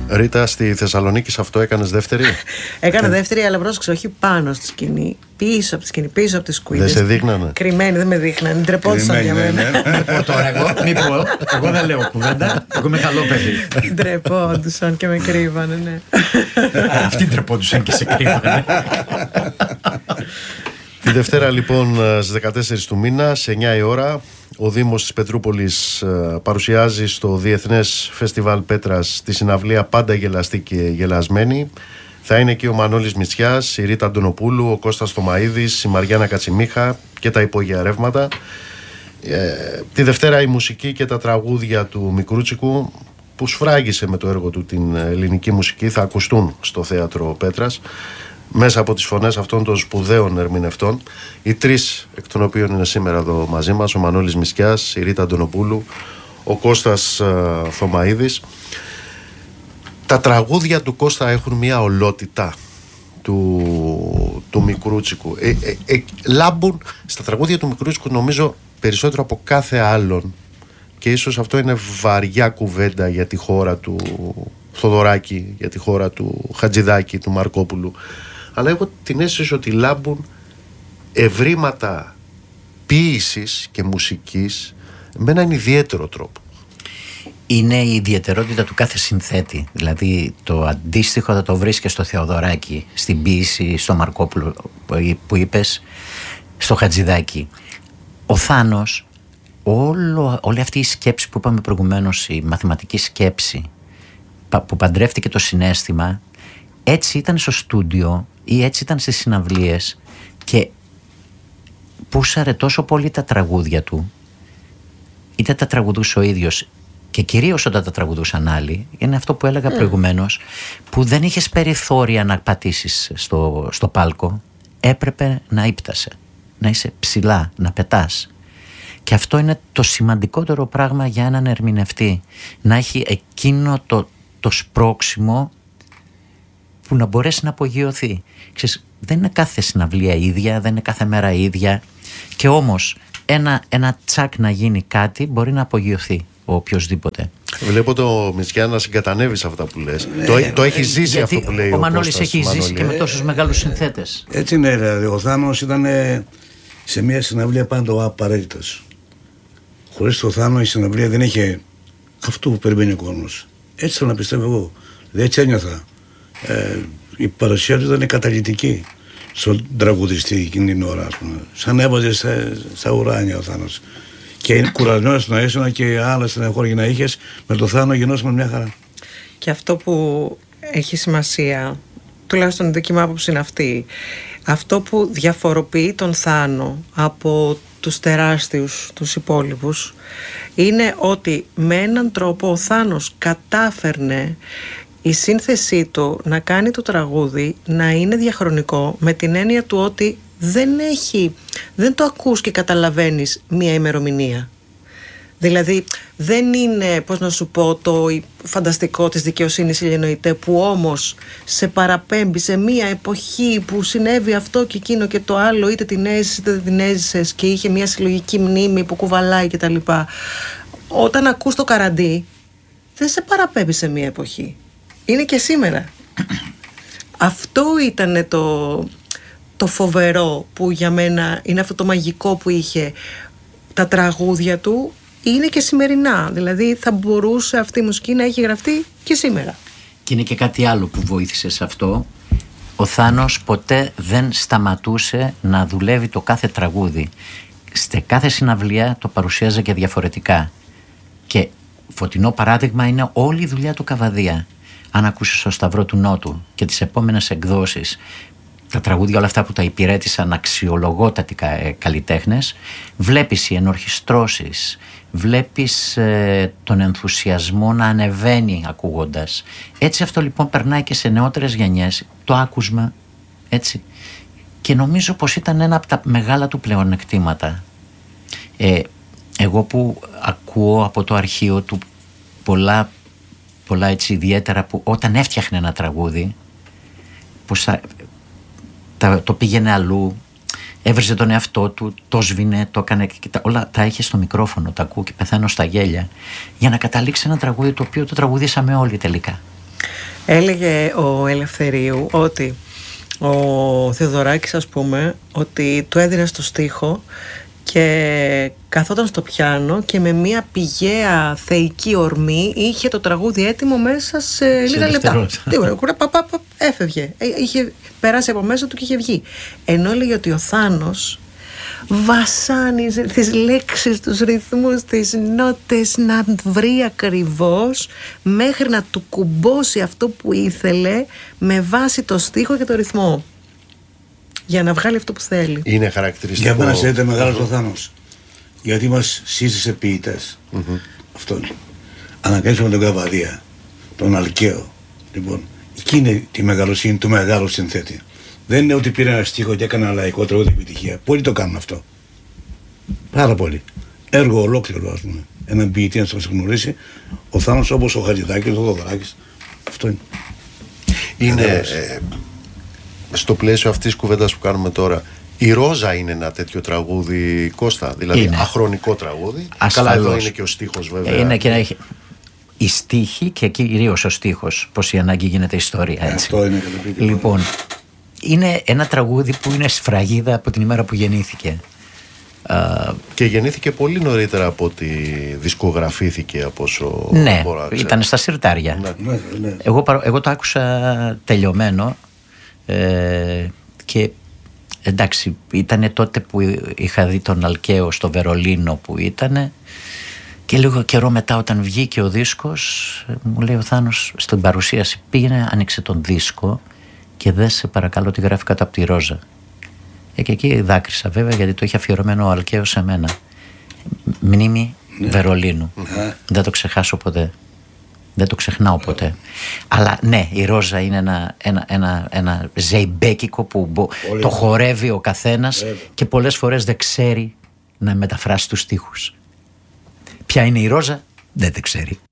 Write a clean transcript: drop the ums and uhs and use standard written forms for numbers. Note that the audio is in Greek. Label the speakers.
Speaker 1: Ρίτα, στη Θεσσαλονίκη σε αυτό έκανες δεύτερη?
Speaker 2: Έκανα δεύτερη, αλλά πρόσεξε, όχι πάνω στη σκηνή. Πίσω από τη σκηνή, πίσω από τις σκουίδες.
Speaker 1: Δεν σε δείχνανε?
Speaker 2: Κρυμμένοι, δεν με δείχνανε. Ντρεπόντουσαν για μένα.
Speaker 3: Τώρα εγώ δεν λέω κουβέντα. Εγώ είμαι καλό παιδί.
Speaker 2: Ντρεπόντουσαν και με κρύβανε, ναι.
Speaker 3: Αυτοί ντρεπόντουσαν και σε κρύβανε.
Speaker 1: Τη Δευτέρα λοιπόν στις 14 του μήνα, σε 9 η ώρα, ο Δήμος της Πετρούπολης παρουσιάζει στο Διεθνές Φεστιβάλ Πέτρας τη συναυλία Πάντα γελαστή και γελασμένη. Θα είναι εκεί ο Μανώλης Μητσιάς, η Ρίτα Αντωνοπούλου, ο Κώστας Θωμαίδης, η Μαριάννα Κατσιμίχα και τα υπόγεια ρεύματα. Τη Δευτέρα η μουσική και τα τραγούδια του Μικρούτσικου, που σφράγισε με το έργο του την ελληνική μουσική, θα ακουστούν στο Θέατρο Πέτρας μέσα από τις φωνές αυτών των σπουδαίων ερμηνευτών, οι τρεις εκ των οποίων είναι σήμερα εδώ μαζί μας, ο Μανώλης Μητσιάς, η Ρίτα Αντωνοπούλου, ο Κώστας Θωμαίδης. Τα τραγούδια του Κώστα έχουν μια ολότητα του Μικρούτσικου. Λάμπουν στα τραγούδια του Μικρούτσικου, νομίζω, περισσότερο από κάθε άλλον, και ίσως αυτό είναι βαριά κουβέντα για τη χώρα του Θοδωράκη, για τη χώρα του Χατζηδάκη, του Μαρκόπουλου, αλλά έχω την αίσθηση ότι λάμπουν ευρήματα ποίησης και μουσικής με έναν ιδιαίτερο τρόπο.
Speaker 4: Είναι η ιδιαιτερότητα του κάθε συνθέτη. Δηλαδή το αντίστοιχο θα το βρεις και στο Θεοδωράκη, στην ποίηση, στο Μαρκόπουλο που είπες, στο Χατζηδάκη. Ο Θάνος, όλη αυτή η σκέψη που είπαμε προηγουμένως, η μαθηματική σκέψη που παντρεύτηκε το συναίσθημα, έτσι ήταν στο στούντιο ή έτσι ήταν στις συναυλίες και πούσαρε τόσο πολύ τα τραγούδια του, είτε τα τραγουδούσε ο ίδιος και κυρίως όταν τα τραγουδούσαν άλλοι. Είναι αυτό που έλεγα προηγουμένως, που δεν είχες περιθώρια να πατήσεις στο πάλκο, έπρεπε να ύπτασε, να είσαι ψηλά, να πετάς. Και αυτό είναι το σημαντικότερο πράγμα για έναν ερμηνευτή, να έχει εκείνο το σπρώξιμο που να μπορέσει να απογειωθεί. Ξέρεις, δεν είναι κάθε συναυλία ίδια, δεν είναι κάθε μέρα ίδια, και όμως ένα τσακ να γίνει κάτι μπορεί να απογειωθεί ο οποιοσδήποτε.
Speaker 1: Βλέπω το Μητσιά να συγκατανεύει σε αυτά που λες. Το έχει ζήσει αυτό που λέει ο
Speaker 4: Μανώλης. Έχει ζήσει και με τόσους μεγάλους συνθέτες.
Speaker 5: Έτσι είναι, δηλαδή. Ο Θάνος ήταν σε μια συναυλία πάντα ο απαραίτητος. Χωρίς το Θάνο η συναυλία δεν είχε αυτό που περιμένει ο κόσμος. Έτσι θέλω να πιστεύω εγώ. Έτσι ένιωθα. Η παρουσία του ήταν καταλυτική στον τραγουδιστή εκείνη την ώρα, ας πούμε. Σαν έβαζε στα ουράνια ο Θάνος. Και κουρασμένος να ήσουν και άλλα στεναχώρια να είχες, με το Θάνο γινώσαμε μια χαρά.
Speaker 2: Και αυτό που έχει σημασία, τουλάχιστον η δική μου άποψη είναι αυτή, αυτό που διαφοροποιεί τον Θάνο από τους τεράστιους, τους υπόλοιπους, είναι ότι με έναν τρόπο ο Θάνος κατάφερνε η σύνθεσή του να κάνει το τραγούδι να είναι διαχρονικό, με την έννοια του ότι δεν το ακούς και καταλαβαίνεις μία ημερομηνία. Δηλαδή δεν είναι, πώς να σου πω, το φανταστικό της δικαιοσύνης ηλιενοητέ, που όμως σε παραπέμπει σε μία εποχή που συνέβη αυτό και εκείνο και το άλλο, είτε την έζησες είτε δεν την έζησες, και είχε μία συλλογική μνήμη που κουβαλάει κτλ. Όταν ακούς το Καραντί, δεν σε παραπέμπει σε μία εποχή. Είναι και σήμερα. Αυτό ήταν το φοβερό που για μένα είναι αυτό το μαγικό που είχε. Τα τραγούδια του είναι και σημερινά. Δηλαδή θα μπορούσε αυτή η μουσική να έχει γραφτεί και σήμερα.
Speaker 4: Και είναι και κάτι άλλο που βοήθησε σε αυτό. Ο Θάνος ποτέ δεν σταματούσε να δουλεύει το κάθε τραγούδι. Σε κάθε συναυλία το παρουσίαζε και διαφορετικά. Και φωτεινό παράδειγμα είναι όλη η δουλειά του Καβαδία. Αν ακούσεις το Σταυρό του Νότου και τις επόμενες εκδόσεις, τα τραγούδια όλα αυτά που τα υπηρέτησαν αξιολογότατοι καλλιτέχνες, βλέπεις οι ενορχιστρώσεις, βλέπεις τον ενθουσιασμό να ανεβαίνει ακούγοντας. Έτσι αυτό λοιπόν περνάει και σε νεότερες γενιές, το άκουσμα, έτσι. Και νομίζω πως ήταν ένα από τα μεγάλα του πλεονεκτήματα. Εγώ που ακούω από το αρχείο του πολλά έτσι ιδιαίτερα, που όταν έφτιαχνε ένα τραγούδι, πως το πήγαινε αλλού, έβριζε τον εαυτό του, το σβήνε, το έκανε, όλα τα είχε στο μικρόφωνο, τα ακούω και πεθαίνω στα γέλια, για να καταλήξει ένα τραγούδι το οποίο το τραγουδήσαμε όλοι τελικά.
Speaker 2: Έλεγε ο Ελευθερίου ότι ο Θεοδωράκης, ας πούμε, ότι του έδινε στο στίχο και καθόταν στο πιάνο και με μια πηγαία θεϊκή ορμή είχε το τραγούδι έτοιμο μέσα σε λίγα λεπτά. Έφευγε. Είχε περάσει από μέσα του και είχε βγει. Ενώ έλεγε ότι ο Θάνος βασάνει τις λέξεις, τους ρυθμούς, τις νότες να βρει ακριβώς μέχρι να του κουμπώσει αυτό που ήθελε με βάση το στίχο και το ρυθμό, για να βγάλει αυτό που θέλει.
Speaker 1: Είναι χαρακτηριστικό.
Speaker 5: Για μένα ξέρετε μεγάλος ο Θάνος, γιατί μας σύστησε ποιητές. Αυτό είναι. Ανακαλύψαμε τον Καβαδία, τον Αλκαίο. Λοιπόν, εκεί είναι τη μεγαλοσύνη του μεγάλου συνθέτη. Δεν είναι ότι πήρε ένα στίχο και έκανε ένα λαϊκό τραγούδι επιτυχία. Πολλοί το κάνουν αυτό. Πάρα πολύ. Έργο ολόκληρο, ας πούμε. Έναν ποιητή να σας γνωρίσει. Ο Θάνος, όπως ο Χατζηδάκης, ο Θοδωράκης. Αυτό είναι.
Speaker 1: Είναι στο πλαίσιο αυτής της κουβέντας που κάνουμε τώρα. Η Ρόζα είναι ένα τέτοιο τραγούδι, Κώστα. Δηλαδή είναι αχρονικό τραγούδι.
Speaker 4: Ασφαλώς.
Speaker 1: Καλά, εδώ είναι και ο στίχος, βέβαια.
Speaker 4: Είναι και έχει η στίχη και κυρίως ο στίχος. Πως η ανάγκη γίνεται ιστορία. Έτσι.
Speaker 5: Αυτό είναι καταπληκτικό.
Speaker 4: Λοιπόν, είναι ένα τραγούδι που είναι σφραγίδα από την ημέρα που γεννήθηκε.
Speaker 1: Και γεννήθηκε πολύ νωρίτερα από ότι δισκογραφήθηκε, από όσο
Speaker 4: Ναι,
Speaker 1: μπορώ να ξέρω.
Speaker 4: ήταν στα συρτάρια.
Speaker 5: Ναι.
Speaker 4: Εγώ το άκουσα τελειωμένο και εντάξει, ήταν τότε που είχα δει τον Αλκαίο στο Βερολίνο που ήταν, και λίγο καιρό μετά όταν βγήκε ο δίσκος μου λέει ο Θάνος στην παρουσίαση, πήγαινε, άνοιξε τον δίσκο και δέσε παρακαλώ τι γράφει κάτω από τη Ρόζα. Και εκεί δάκρυσα βέβαια, γιατί το είχε αφιερωμένο ο Αλκαίος σε μένα. Μνήμη Βερολίνου. Δεν το ξεχάσω ποτέ. Δεν το ξεχνάω ποτέ. Αλλά ναι, η Ρόζα είναι ένα ζεϊμπέκικο που το χορεύει ο καθένας και πολλές φορές δεν ξέρει να μεταφράσει τους στίχους. Ποια είναι η Ρόζα, δεν την ξέρει.